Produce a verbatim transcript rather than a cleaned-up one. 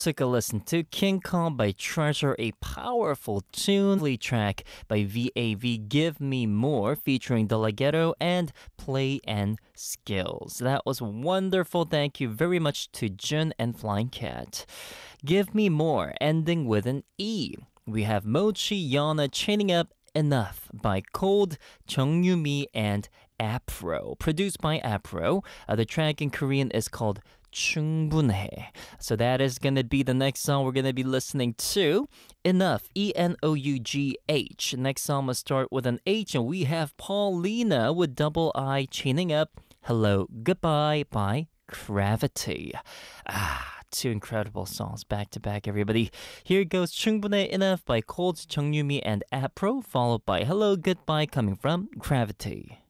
Took a listen to King Kong by Treasure, a powerful tunely track by V A V, Give Me More, featuring Delegato and Play and Skills. That was wonderful. Thank you very much to Jun and Flying Cat. Give Me More, ending with an E. We have Mochi Yana chaining up Enough by Cold, Jung Yumi, and Apro. Produced by Apro. Uh, the track in Korean is called 충분해. So that is going to be the next song we're going to be listening to. Enough, E N O U G H. Next song will start with an H, and we have Paulina with double I chaining up Hello Goodbye by Gravity. Ah, two incredible songs back to back, everybody. Here goes 충분해 Enough by Cold, Jung Yumi, and Apro, followed by Hello Goodbye coming from Gravity.